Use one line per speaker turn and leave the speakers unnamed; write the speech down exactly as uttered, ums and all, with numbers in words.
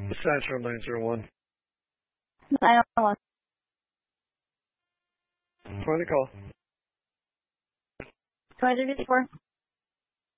Central nine zero one.
nine one one.
Trying to call.
two fifty-four.